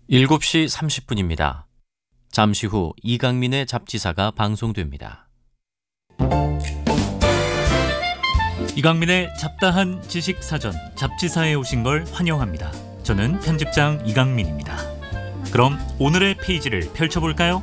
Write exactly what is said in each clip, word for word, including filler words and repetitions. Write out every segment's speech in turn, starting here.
일곱 시 삼십 분입니다. 잠시 후 이강민의 잡지사가 방송됩니다. 이강민의 잡다한 지식사전 잡지사에 오신 걸 환영합니다. 저는 편집장 이강민입니다. 그럼 오늘의 페이지를 펼쳐볼까요?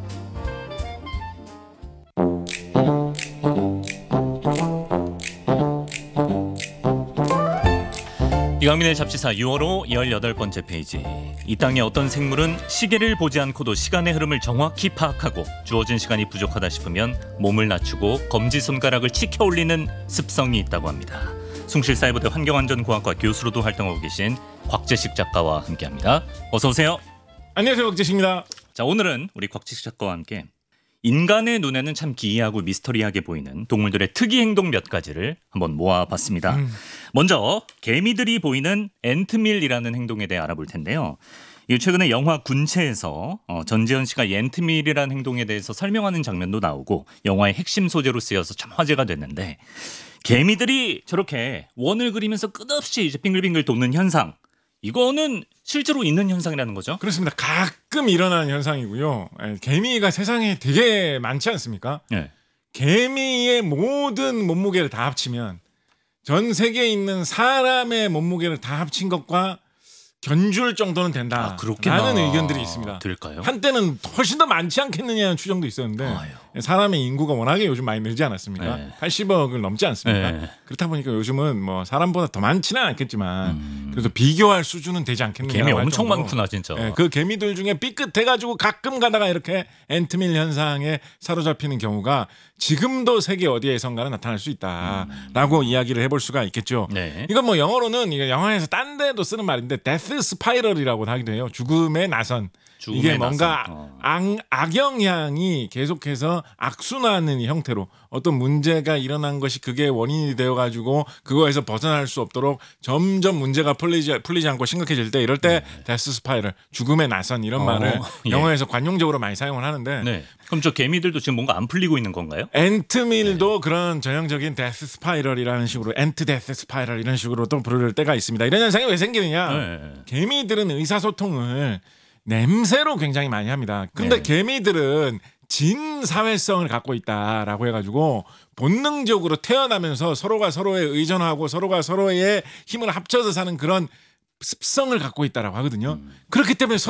이강민의 잡지사 유월호 열여덟 번째 페이지. 이 땅의 어떤 생물은 시계를 보지 않고도 시간의 흐름을 정확히 파악하고 주어진 시간이 부족하다 싶으면 몸을 낮추고 검지손가락을 치켜 올리는 습성이 있다고 합니다. 숭실사이버대 환경안전공학과 교수로도 활동하고 계신 곽재식 작가와 함께합니다. 어서 오세요. 안녕하세요, 곽재식입니다. 자, 오늘은 우리 곽재식 작가와 함께 인간의 눈에는 참 기이하고 미스터리하게 보이는 동물들의 특이 행동 몇 가지를 한번 모아봤습니다. 음. 먼저 개미들이 보이는 앤트밀이라는 행동에 대해 알아볼 텐데요. 최근에 영화 군체에서 전지현 씨가 이 앤트밀이라는 행동에 대해서 설명하는 장면도 나오고 영화의 핵심 소재로 쓰여서 참 화제가 됐는데, 개미들이 저렇게 원을 그리면서 끝없이 이제 빙글빙글 도는 현상, 이거는 실제로 있는 현상이라는 거죠? 그렇습니다. 가끔 일어나는 현상이고요. 개미가 세상에 되게 많지 않습니까? 네. 개미의 모든 몸무게를 다 합치면 전 세계에 있는 사람의 몸무게를 다 합친 것과 견줄 정도는 된다. 아, 라는 의견들이 있습니다. 될까요? 한때는 훨씬 더 많지 않겠느냐는 추정도 있었는데 아유. 사람의 인구가 워낙에 요즘 많이 늘지 않았습니까? 네. 팔십억을 넘지 않습니까? 네. 그렇다 보니까 요즘은 뭐 사람보다 더 많지는 않겠지만 음. 그래도 비교할 수준은 되지 않겠느냐. 개미 엄청 많구나 진짜. 네, 그 개미들 중에 삐끗해가지고 가끔 가다가 이렇게 앤트밀 현상에 사로잡히는 경우가 지금도 세계 어디에선가는 나타날 수 있다라고 음. 이야기를 해볼 수가 있겠죠. 네. 이건 뭐 영어로는 이거 영화에서 딴 데도 쓰는 말인데 데스 스파이럴이라고 하기도 해요. 죽음의 나선. 이게 뭔가 어. 악, 악영향이 계속해서 악순환의 형태로 어떤 문제가 일어난 것이 그게 원인이 되어가지고 그거에서 벗어날 수 없도록 점점 문제가 풀리지, 풀리지 않고 심각해질 때 이럴 때 네. 데스 스파이럴, 죽음의 나선 이런 어. 말을 예. 영어에서 관용적으로 많이 사용을 하는데 네. 그럼 저 개미들도 지금 뭔가 안 풀리고 있는 건가요? 앤트밀도 네. 그런 전형적인 데스 스파이럴이라는 식으로 앤트 데스 스파이럴 이런 식으로 또 부를 때가 있습니다. 이런 현상이 왜 생기느냐? 네. 개미들은 의사소통을 냄새로 굉장히 많이 합니다. 근데 네. 개미들은 진 사회성을 갖고 있다라고 해가지고 본능적으로 태어나면서 서로가 서로에 의존하고 서로가 서로의 힘을 합쳐서 사는 그런 습성을 갖고 있다라고 하거든요. 음. 그렇기 때문에